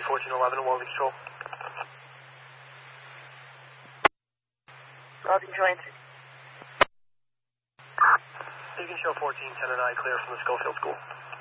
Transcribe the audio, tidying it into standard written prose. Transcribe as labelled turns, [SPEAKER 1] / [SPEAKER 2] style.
[SPEAKER 1] 1411 and Walden Control.
[SPEAKER 2] Walden Control answer.
[SPEAKER 1] You can show 1410 and I clear from the Schofield School.